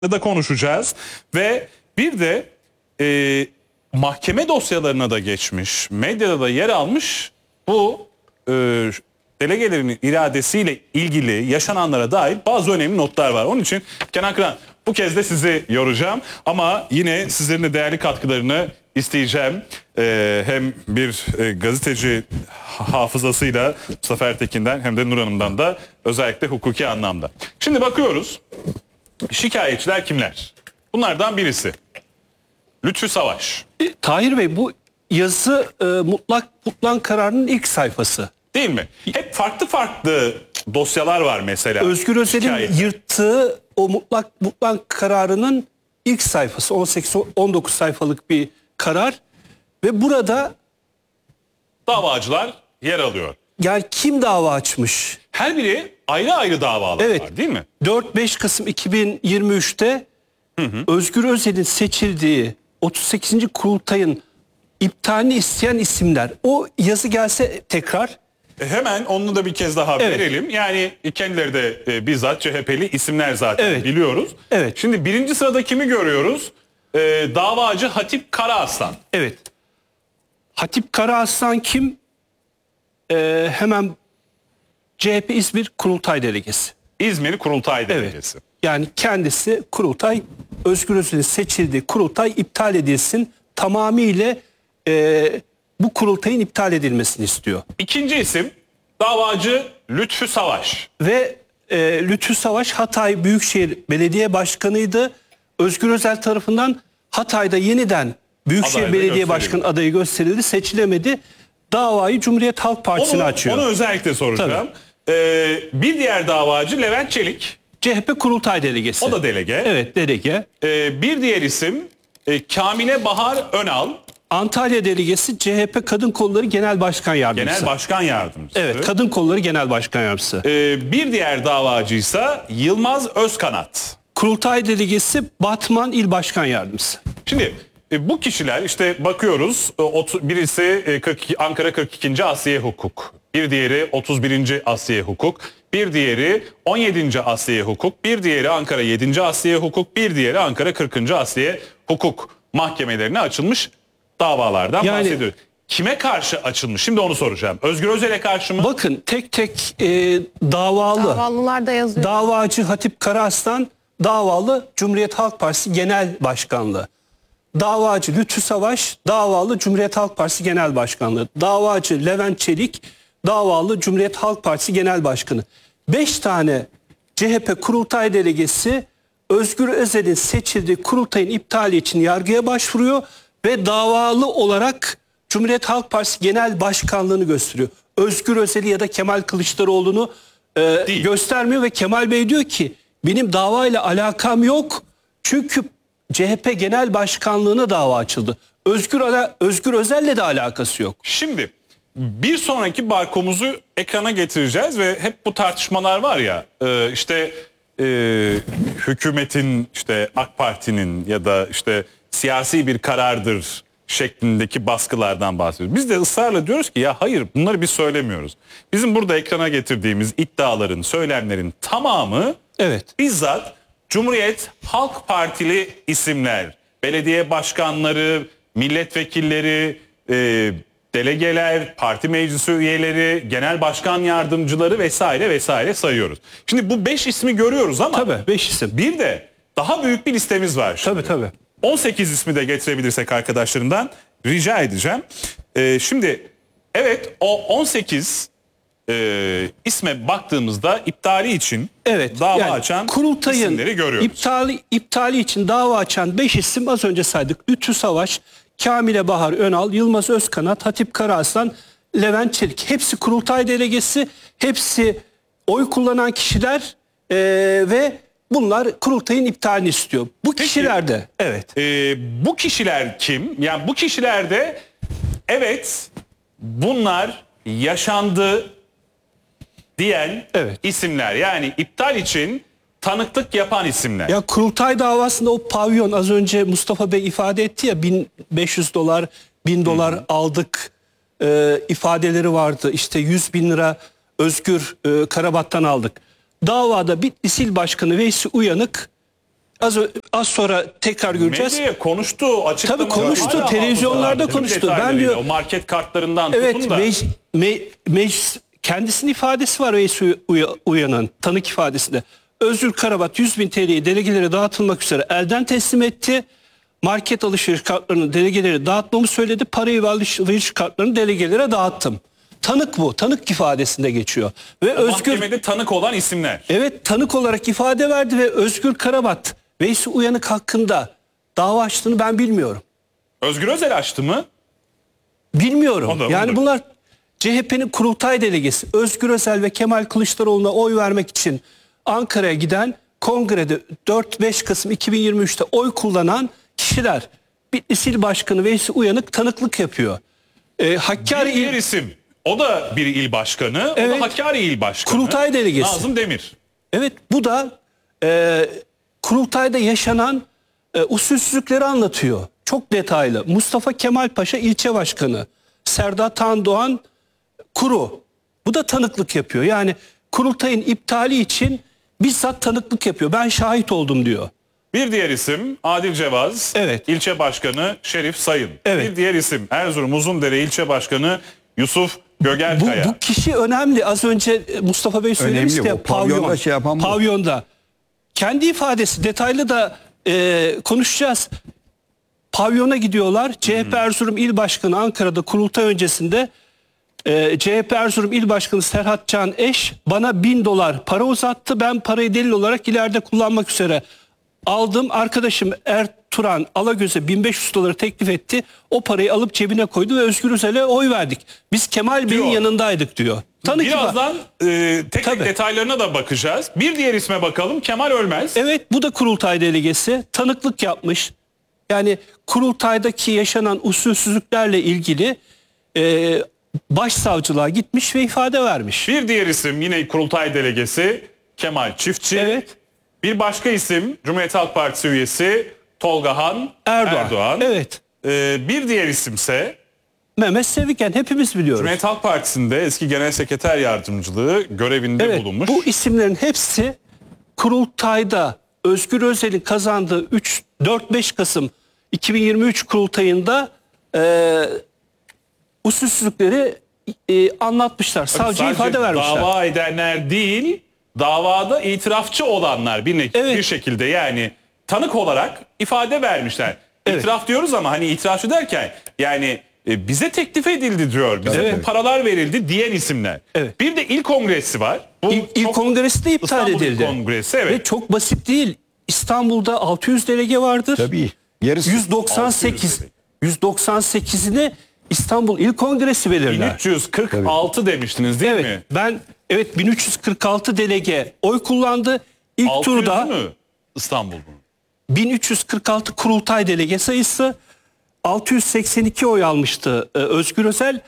da konuşacağız. Ve bir de mahkeme dosyalarına da geçmiş, medyada da yer almış bu delegelerin iradesiyle ilgili yaşananlara dair bazı önemli notlar var. Onun için Kenan Kıran, bu kez de sizi yoracağım ama yine sizlerin de değerli katkılarını isteyeceğim. Hem bir gazeteci hafızasıyla Mustafa Ertekin'den hem de Nur Hanım'dan da özellikle hukuki anlamda. Şimdi bakıyoruz. Şikayetçiler kimler? Bunlardan birisi Lütfü Savaş. Tahir Bey, bu yazı mutlak kararının ilk sayfası. Değil mi? Hep farklı dosyalar var mesela. Özgür Özel'in yırttığı o mutlak kararının ilk sayfası, 18-19 sayfalık bir karar ve burada davacılar yer alıyor. Yani kim dava açmış? Her biri ayrı davalar var, değil mi? 4-5 Kasım 2023'te Özgür Özel'in seçildiği 38. kurultayın iptalini isteyen isimler. O yazı gelse tekrar. Hemen onu da bir kez daha verelim. Yani kendileri de bizzat CHP'li isimler zaten biliyoruz. Evet. Şimdi birinci sırada kimi görüyoruz? Davacı Hatip Karaaslan. Evet. Hatip Karaaslan kim? Hemen CHP İzmir Kurultay Delegesi. İzmir Kurultay Delegesi. Evet. Yani kendisi kurultay, Özgür Özel'in seçildiği kurultay iptal edilsin. Tamamıyla bu kurultayın iptal edilmesini istiyor. İkinci isim davacı Lütfü Savaş. Ve Lütfü Savaş Hatay Büyükşehir Belediye Başkanı'ydı. Özgür Özel tarafından Hatay'da yeniden Büyükşehir Belediye Başkanı adayı gösterildi, seçilemedi. Davayı Cumhuriyet Halk Partisi'ne açıyor. Onu özellikle soracağım. Bir diğer davacı Levent Çelik. CHP Kurultay Delegesi. O da delege. Evet, delege. Bir diğer isim Kamile Bahar Önal. Antalya Delegesi CHP Kadın Kolları Genel Başkan Yardımcısı. Genel Başkan Yardımcısı. Evet, Kadın Kolları Genel Başkan Yardımcısı. Bir diğer davacıysa Yılmaz Özkanat. Kurultay Delegesi Batman İl Başkan Yardımcısı. Şimdi bu kişiler işte bakıyoruz, birisi Ankara 42. Asliye Hukuk, bir diğeri 31. Asliye Hukuk, bir diğeri 17. Asliye Hukuk, bir diğeri Ankara 7. Asliye Hukuk, bir diğeri Ankara 40. Asliye Hukuk mahkemelerine açılmış davalardan bahsediyoruz. Kime karşı açılmış? Şimdi onu soracağım. Özgür Özel'e karşı mı? Bakın tek Davalılar da yazıyor. Davacı Hatip Karaaslan, davalı Cumhuriyet Halk Partisi Genel Başkanlığı. Davacı Lütfü Savaş, davalı Cumhuriyet Halk Partisi Genel Başkanlığı. Davacı Levent Çelik, davalı Cumhuriyet Halk Partisi Genel Başkanı. 5 tane CHP Kurultay Delegesi Özgür Özel'in seçildiği kurultayın iptali için yargıya başvuruyor ve davalı olarak Cumhuriyet Halk Partisi Genel Başkanlığını gösteriyor. Özgür Özel'i ya da Kemal Kılıçdaroğlu'nu göstermiyor ve Kemal Bey diyor ki benim davayla alakam yok çünkü CHP Genel Başkanlığı'na dava açıldı. Özgür Özel'le de alakası yok. Şimdi bir sonraki barkomuzu ekrana getireceğiz ve hep bu tartışmalar var ya, işte hükümetin, işte AK Parti'nin ya da işte siyasi bir karardır şeklindeki baskılardan bahsediyoruz. Biz de ısrarla diyoruz ki ya hayır, bunları biz söylemiyoruz. Bizim burada ekrana getirdiğimiz iddiaların, söylemlerin tamamı bizzat Cumhuriyet Halk Partili isimler, belediye başkanları, milletvekilleri, delegeler, parti meclisi üyeleri, genel başkan yardımcıları vesaire sayıyoruz. Şimdi bu 5 ismi görüyoruz ama 5 isim. Bir de daha büyük bir listemiz var şimdi. Tabii. 18 ismi de getirebilirsek arkadaşlarımdan rica edeceğim. Şimdi evet, o 18 isme baktığımızda iptali için dava açan isimleri görüyoruz. İptali için dava açan 5 isim az önce saydık. Lütfü Savaş, Kamile Bahar Önal, Yılmaz Özkanat, Hatip Karaaslan, Levent Çelik. Hepsi kurultay delegesi, hepsi oy kullanan kişiler ve bunlar kurultayın iptalini istiyor. Bu kişiler de bu kişiler kim? Yani bu kişiler de bunlar yaşandı diyen isimler. Yani iptal için tanıklık yapan isimler. Ya kurultay davasında o pavyon az önce Mustafa Bey ifade etti ya, $1.500, $1.000 aldık ifadeleri vardı. İşte 100.000 lira Özgür Karabat'tan aldık. Davada Bitlis İl Başkanı Veysi Uyanık Az sonra tekrar göreceğiz. Medyaya konuştu, açıklamalar. Tabii konuştu, hala televizyonlarda hafızalarda, konuştu. tüm Ben detaylarıyla, diyor- o market kartlarından Evet, tutun da. meclis kendisinin ifadesi var Veys Uyan'ın tanık ifadesinde. Özgür Karabat 100.000 TL'yi delegelere dağıtılmak üzere elden teslim etti. Market alışveriş kartlarını delegelere dağıtmamı söyledi. Parayı ve alışveriş kartlarını delegelere dağıttım. Tanık bu. Tanık ifadesinde geçiyor. Ve Özgür Mahkemede tanık olan isimler. evet tanık olarak ifade verdi ve Özgür Karabat Veys Uyanık hakkında dava açtığını ben bilmiyorum. Özgür Özel açtı mı? Bilmiyorum. O da- Yani o da- bunlar CHP'nin kurultay delegesi Özgür Özel ve Kemal Kılıçdaroğlu'na oy vermek için Ankara'ya giden kongrede 4-5 Kasım 2023'te oy kullanan kişiler. Bitlis İl Başkanı Veys Uyanık tanıklık yapıyor. Hakkari Bir diğer İl isim. O da bir il başkanı. O Evet. da Hakkari il başkanı. Kurultay delegesi. Nazım Demir. Evet, bu da kurultayda yaşanan usulsüzlükleri anlatıyor. Çok detaylı. Mustafa Kemal Paşa ilçe başkanı. Serdar Tandoğan Kuru. Bu da tanıklık yapıyor. Yani kurultayın iptali için bizzat tanıklık yapıyor. Ben şahit oldum diyor. Bir diğer isim Adil Cevaz. Evet. İlçe başkanı Şerif Sayın. Evet. Bir diğer isim Erzurum Uzundere ilçe başkanı Yusuf Gögerkaya. Bu kişi önemli. Az önce Mustafa Bey söylemişti Önemli, ya, o pavyonda şey yapan bu. Pavyonda. Kendi ifadesi detaylı da konuşacağız. Pavyona gidiyorlar. CHP Erzurum İl Başkanı Ankara'da kurultay öncesinde CHP Erzurum İl Başkanı Serhat Can Eş bana $1000 para uzattı. Ben parayı delil olarak ileride kullanmak üzere aldım. Arkadaşım Ertuğrul Alagöz'e $1500 teklif etti. O parayı alıp cebine koydu ve Özgür Özel'e oy verdik. Biz Kemal Bey'in Diyor. yanındaydık diyor. Tanık Birazdan tek tek Tabii. detaylarına da bakacağız. Bir diğer isme bakalım. Kemal Ölmez. Evet, bu da kurultay delegesi. Tanıklık yapmış. Yani kurultaydaki yaşanan usulsüzlüklerle ilgili başsavcılığa gitmiş ve ifade vermiş. Bir diğer isim yine kurultay delegesi Kemal Çiftçi. Evet. Bir başka isim Cumhuriyet Halk Partisi üyesi Tolgahan Erdoğan. Evet. Bir diğer isimse Mehmet Seviken, hepimiz biliyoruz. Cumhuriyet Halk Partisi'nde eski genel sekreter yardımcılığı görevinde Evet, bulunmuş. bu isimlerin hepsi kurultayda Özgür Özel'in kazandığı 4-5 Kasım 2023 kurultayında usulsüzlükleri anlatmışlar. Savcı Sadece ifade vermişler. dava edenler değil, davada itirafçı olanlar Evet. bir şekilde yani tanık olarak ifade vermişler. Evet. İtiraf diyoruz ama hani itirafçı derken yani bize teklif edildi diyor. Bize Evet. bu paralar verildi diyen isimler. Evet. Bir de il kongresi var. Bu İl çok- kongresi de iptal İstanbul İl edildi. Kongresi, evet. Ve çok basit değil. İstanbul'da 600 delege vardır. Tabii. Yarısı. 198'ini İstanbul İl Kongresi belirler. 1346 demiştiniz değil Evet. mi? Ben 1346 delege oy kullandı. İlk 600 turda mü İstanbul bunun? 1346 kurultay delege sayısı, 682 oy almıştı Özgür Özel.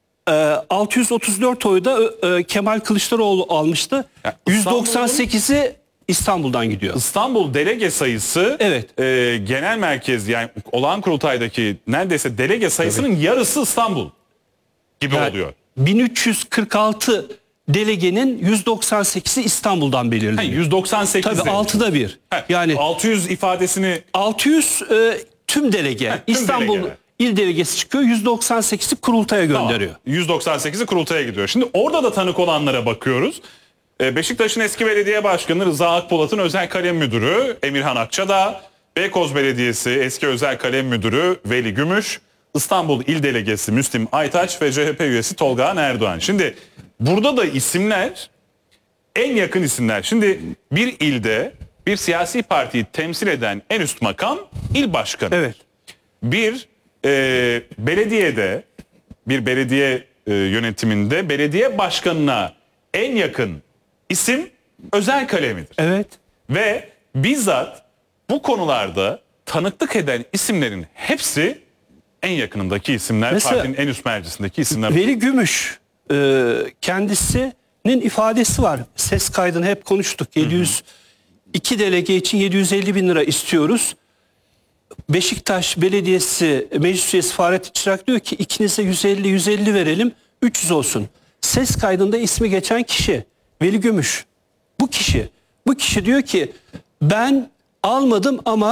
634 oyu da Kemal Kılıçdaroğlu almıştı. Ya 198'i İstanbul'dan gidiyor. İstanbul delege sayısı Evet. genel merkez yani olağan kurultaydaki neredeyse delege sayısının yarısı İstanbul gibi Yani oluyor. 1346 delegenin 198'i İstanbul'dan belirleniyor. 198. Tabii 6'da 1. Yani 600 ifadesini 600 tüm delege. tüm İstanbul delegeler. il delegesi çıkıyor. 198'i kurultaya gönderiyor. 198'i kurultaya gidiyor. Şimdi orada da tanık olanlara bakıyoruz. Beşiktaş'ın eski belediye başkanı Rıza Akpolat'ın özel kalem müdürü Emirhan Akçadağ, Beykoz Belediyesi eski özel kalem müdürü Veli Gümüş, İstanbul İl Delegesi Müslim Aytaç ve CHP üyesi Tolgahan Erdoğan. Şimdi burada da isimler en yakın isimler. Şimdi bir ilde bir siyasi partiyi temsil eden en üst makam il başkanı. Evet. Bir belediyede, bir belediye yönetiminde belediye başkanına en yakın isim özel kalemidir. Evet. Ve bizzat bu konularda tanıklık eden isimlerin hepsi en yakınındaki isimler, Mesela- partinin en üst mercisindeki isimler. Veli Gümüş kendisinin ifadesi var. Ses kaydını hep konuştuk. 702 delege için 750 bin lira istiyoruz. Beşiktaş Belediyesi Meclis Üyesi Fahrettin Çırak diyor ki ikinize 150 verelim, 300 olsun. Ses kaydında ismi geçen kişi Veli Gümüş. Bu kişi diyor ki ben almadım ama